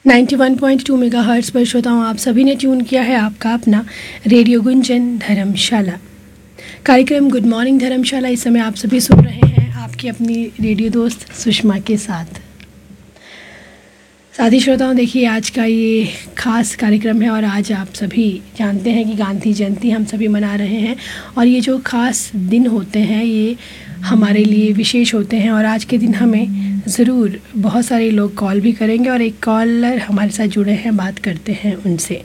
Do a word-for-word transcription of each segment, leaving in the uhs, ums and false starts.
Ninety one point two megahertz पर श्रोताओं आप सभी ने ट्यून किया है आपका अपना रेडियो गुंजन धर्मशाला कार्यक्रम गुड मॉर्निंग धर्मशाला। इस समय आप सभी सुन रहे हैं आपकी अपनी रेडियो दोस्त सुषमा के साथ। साथी श्रोताओं देखिए आज का ये ख़ास कार्यक्रम है और आज आप सभी जानते हैं कि गांधी जयंती हम सभी मना रहे हैं और ये जो ख़ास दिन होते हैं ये हमारे लिए विशेष होते हैं और आज के दिन हमें ज़रूर बहुत सारे लोग कॉल भी करेंगे और एक कॉलर हमारे साथ जुड़े हैं, बात करते हैं उनसे।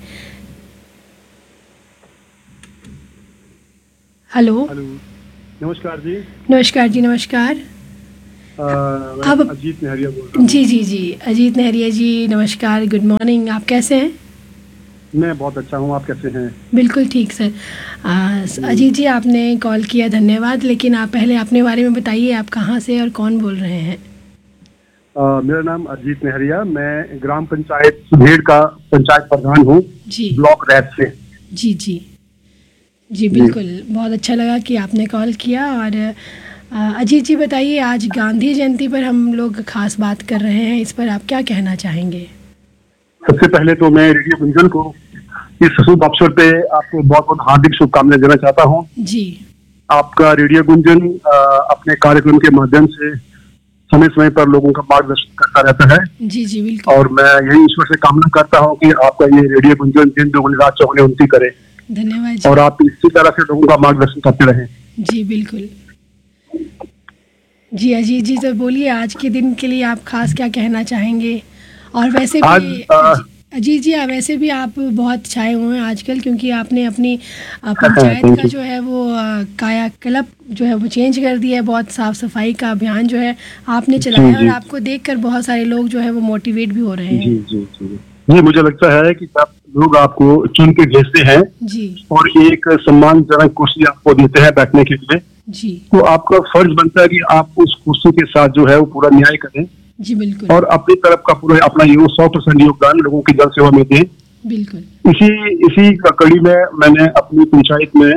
हेलो हेलो नमस्कार जी। नमस्कार जी नमस्कार। अब अजीत नहरिया बोल रहा हूँ। जी जी जी अजीत नहरिया जी नमस्कार, गुड मॉर्निंग। आप कैसे हैं? मैं बहुत अच्छा हूँ, आप कैसे हैं? बिल्कुल ठीक सर। आ, अजीत जी आपने कॉल किया धन्यवाद, लेकिन आप पहले अपने बारे में बताइए, आप कहाँ से और कौन बोल रहे हैं? आ, मेरा नाम अजीत नहरिया, मैं ग्राम पंचायत सुहेड़ का पंचायत प्रधान हूँ जी, ब्लॉक रैत से। जी जी जी बिल्कुल जी। बहुत अच्छा लगा कि आपने कॉल किया। और अजीत जी बताइए, आज गांधी जयंती पर हम लोग खास बात कर रहे हैं, इस पर आप क्या कहना चाहेंगे? सबसे पहले तो मैं रेडियो गुंजन को इस शुभ अवसर पे आपको बहुत बहुत हार्दिक शुभकामनाएं देना चाहता हूँ जी। आपका रेडियो गुंजन अपने कार्यक्रम के माध्यम से समय समय पर लोगों का मार्गदर्शन करता रहता है। जी जी बिल्कुल। और मैं यही ईश्वर से कामना करता हूँ कि आपका ये रेडियो गुंजन दिन दुगनी रात चौगुनी उन्नति करे। धन्यवाद। और आप इसी तरह से लोगों का मार्गदर्शन करते रहें। जी बिल्कुल जी। अजीत जी तो बोलिए, आज के दिन के लिए आप खास क्या कहना चाहेंगे? और वैसे भी अजीत जी वैसे भी आप बहुत छाए हुए हैं आजकल, क्योंकि आपने अपनी पंचायत का जो है वो कायाकल्प जो है वो चेंज कर दिया है। बहुत साफ सफाई का अभियान जो है आपने चलाया और आपको देखकर बहुत सारे लोग जो है वो मोटिवेट भी हो रहे हैं। जी जी जी जी मुझे लगता है कि जब लोग आपको चुन के भेजते हैं जी और एक सम्मानजनक कुर्सी आपको देते हैं बैठने के लिए जी, तो आपका फर्ज बनता है कि आप उस कुर्सी के साथ जो है वो पूरा न्याय करें जी बिल्कुल, और अपनी तरफ का पूरा अपना ये सौ परसेंट योगदान लोगों की जन सेवा में दें। बिल्कुल इसी इसी कड़ी में मैंने अपनी पंचायत में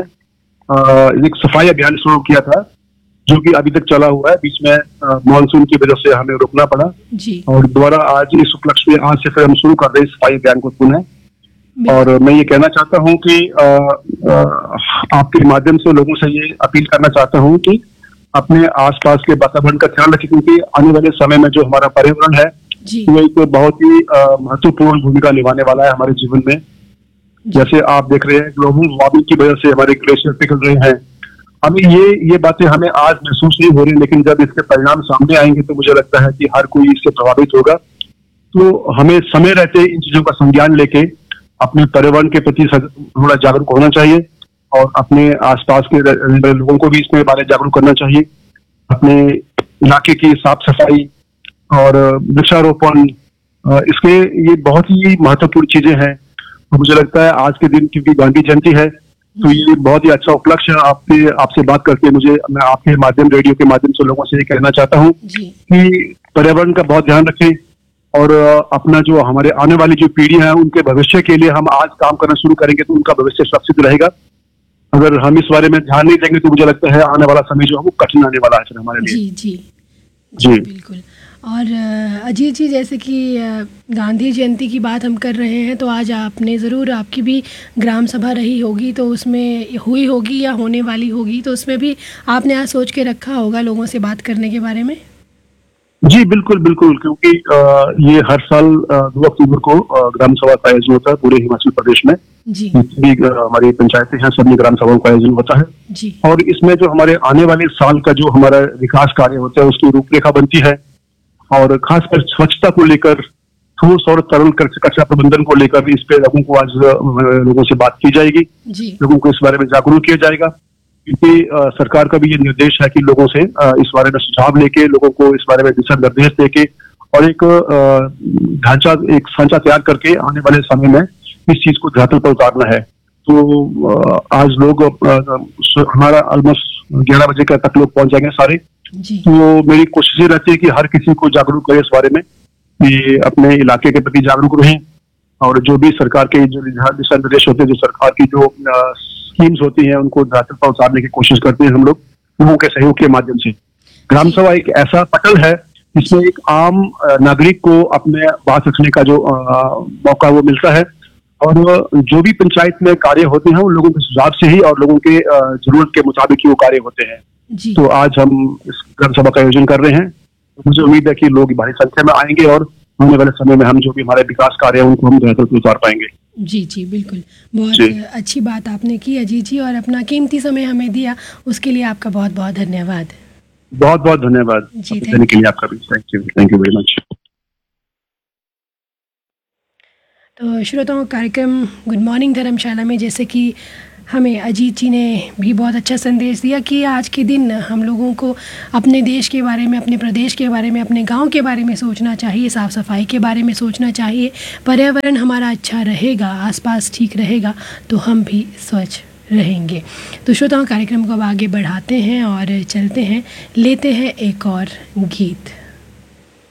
एक सफाई अभियान शुरू किया था, जो कि अभी तक चला हुआ है। बीच में मानसून की वजह से हमें रुकना पड़ा जी, और दोबारा आज इस उपलक्ष्य में आज से फिर हम शुरू कर रहे हैं सफाई अभियान को पुनः। और मैं ये कहना चाहता हूँ कि आ, आ, आपके माध्यम से लोगों से ये अपील करना चाहता हूँ कि अपने आसपास के वातावरण का ख्याल रखें, क्योंकि आने वाले समय में जो हमारा पर्यावरण है वो एक बहुत ही महत्वपूर्ण भूमिका निभाने वाला है हमारे जीवन में। जैसे आप देख रहे हैं ग्लोबल वार्मिंग की वजह से हमारे ग्लेशियर पिघल रहे हैं। अभी ये ये बातें हमें आज महसूस नहीं हो रही, लेकिन जब इसके परिणाम सामने आएंगे तो मुझे लगता है कि हर कोई इससे प्रभावित होगा। तो हमें समय रहते इन चीजों का संज्ञान लेके अपने पर्यावरण के प्रति थोड़ा जागरूक होना चाहिए और अपने आसपास के लोगों को भी इसमें बारे जागरूक करना चाहिए। अपने इलाके की साफ सफाई और वृक्षारोपण, इसके ये बहुत ही महत्वपूर्ण चीजें हैं। और मुझे लगता है आज के दिन क्योंकि गांधी जयंती है तो ये बहुत ही अच्छा उपलक्ष्य है। आपसे आपसे बात करके मुझे मैं आपके माध्यम रेडियो के माध्यम से लोगों से ये कहना चाहता हूँ कि पर्यावरण का बहुत ध्यान रखें और अपना जो हमारे आने वाली जो पीढ़ी है उनके भविष्य के लिए हम आज काम करना शुरू करेंगे तो उनका भविष्य सुरक्षित रहेगा। अगर हम इस बारे में ध्यान नहीं देंगे तो मुझे लगता है आने वाला समय जो है वो कठिन आने वाला है हमारे लिए। जी जी जी बिल्कुल। और अजीत जी जैसे कि गांधी जयंती की बात हम कर रहे हैं, तो आज आपने ज़रूर आपकी भी ग्राम सभा रही होगी, तो उसमें हुई होगी या होने वाली होगी, तो उसमें भी आपने आज सोच के रखा होगा लोगों से बात करने के बारे में? जी बिल्कुल बिल्कुल, क्योंकि ये हर साल दो अक्टूबर को ग्राम सभा का आयोजन होता है पूरे हिमाचल प्रदेश में। जी भी हमारी पंचायतें हैं सभी ग्राम सभाओं का आयोजन होता है जी। और इसमें जो हमारे आने वाले साल का जो हमारा विकास कार्य होता है उसकी रूपरेखा बनती है और खासकर स्वच्छता को लेकर, ठोस और तरल कचरा प्रबंधन को लेकर इस पे लोगों को आज लोगों से बात की जाएगी जी। लोगों को इस बारे में जागरूक किया जाएगा, क्योंकि सरकार का भी ये निर्देश है कि लोगों से आ, इस बारे में सुझाव लेके लोगों को इस बारे में दिशा निर्देश देके और एक ढांचा एक सांचा तैयार करके आने वाले समय में इस चीज को धरातल पर उतारना है। तो आ, आज लोग आ, हमारा ऑलमोस्ट ग्यारह बजे तक लोग पहुंच जाएंगे सारे जी। तो मेरी कोशिश रहती है कि हर किसी को जागरूक करें इस बारे में कि अपने इलाके के प्रति जागरूक रहें और जो भी सरकार के जो दिशा निर्देश होते हैं, जो सरकार की जो स्कीम्स होती हैं उनको धरातल पर उतारने की कोशिश करते हैं हम लोग लोगों के सहयोग के माध्यम से। ग्राम सभा एक ऐसा पटल है इसमें एक आम नागरिक को अपने बात रखने का जो मौका वो मिलता है, और जो भी पंचायत में कार्य होते हैं उन लोगों के सुझाव से ही और लोगों के जरूरत के मुताबिक ही वो कार्य होते हैं। तो आज हम इस ग्राम सभा का आयोजन कर रहे हैं। मुझे उम्मीद है कि लोग भारी संख्या में आएंगे और आने वाले समय में हम जो भी हमारे विकास कार्य हैं उनको हम बेहतर उतार पाएंगे। जी जी बिल्कुल, बहुत अच्छी बात आपने की अजीत जी, और अपना कीमती समय हमें दिया उसके लिए आपका बहुत बहुत धन्यवाद। बहुत बहुत धन्यवाद देने के लिए आपका भी। Thank you, thank you very much. तो श्रोताओं, कार्यक्रम गुड मॉर्निंग धर्मशाला में जैसे कि हमें अजीत जी ने भी बहुत अच्छा संदेश दिया कि आज के दिन हम लोगों को अपने देश के बारे में, अपने प्रदेश के बारे में, अपने गांव के बारे में सोचना चाहिए, साफ़ सफाई के बारे में सोचना चाहिए। पर्यावरण हमारा अच्छा रहेगा, आसपास ठीक रहेगा तो हम भी स्वच्छ रहेंगे। तो श्रोताओं, कार्यक्रम को अब आगे बढ़ाते हैं और चलते हैं, लेते हैं एक और गीत।